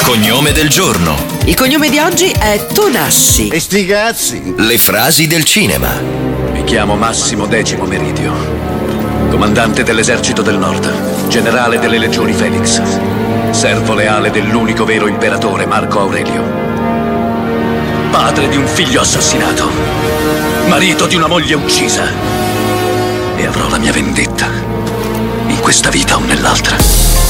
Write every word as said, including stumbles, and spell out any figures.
cognome del giorno. Il cognome di oggi è Tonassi. E sti cazzi. Le frasi del cinema. Mi chiamo Massimo Decimo Meridio, comandante dell'esercito del Nord, generale delle legioni Felix, servo leale dell'unico vero imperatore Marco Aurelio, padre di un figlio assassinato, marito di una moglie uccisa, e avrò la mia vendetta in questa vita o nell'altra.